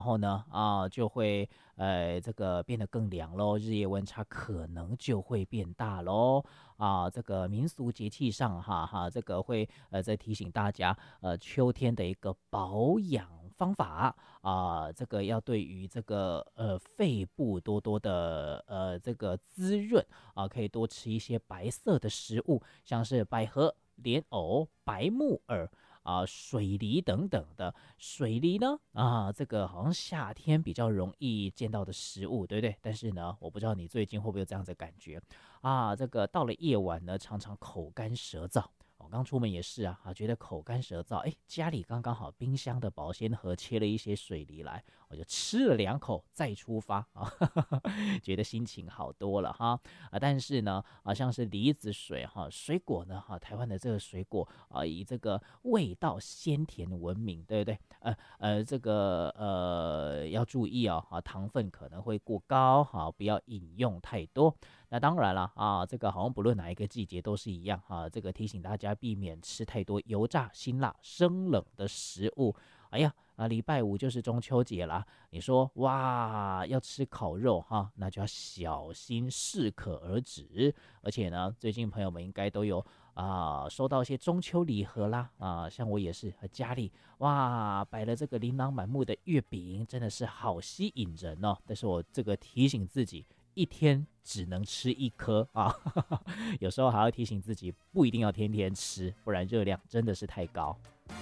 然后呢就会这个变得更凉喽，日夜温差可能就会变大喽这个民俗节气上这个会再提醒大家秋天的一个保养方法这个要对于这个肺部多多的这个滋润可以多吃一些白色的食物，像是百合、莲藕、白木耳水梨等等的。水梨呢这个好像夏天比较容易见到的食物，对不对？但是呢，我不知道你最近会不会有这样子的感觉这个到了夜晚呢，常常口干舌燥。我刚出门也是觉得口干舌燥，家里刚刚好冰箱的保鲜盒切了一些水梨来，我就吃了2口再出发觉得心情好多了但是呢像是梨子水水果呢台湾的这个水果以这个味道鲜甜闻名，对不对？这个要注意糖分可能会过高不要饮用太多。那当然了这个好像不论哪一个季节都是一样这个提醒大家避免吃太多油炸、辛辣、生冷的食物。哎呀礼拜五就是中秋节啦，你说哇要吃烤肉那就要小心，适可而止。而且呢，最近朋友们应该都有收到一些中秋礼盒啦像我也是家里哇摆了这个琳琅满目的月饼，真的是好吸引人哦。但是我这个提醒自己，一天只能吃1颗有时候还要提醒自己，不一定要天天吃，不然热量真的是太高。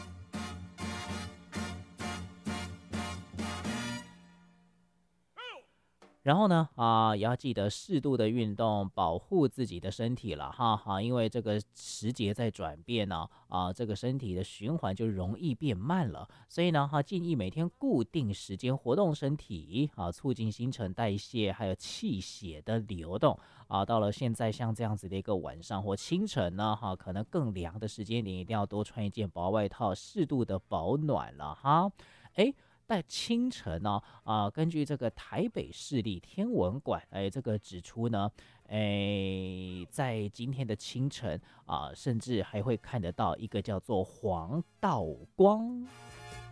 然后呢也要记得适度的运动，保护自己的身体了因为这个时节在转变呢这个身体的循环就容易变慢了，所以呢建议每天固定时间活动身体促进新陈代谢还有气血的流动到了现在像这样子的一个晚上或清晨呢可能更凉的时间点，一定要多穿一件薄外套，适度的保暖了在清晨呢根据这个台北市立天文馆这个指出呢在今天的清晨甚至还会看得到一个叫做黄道光。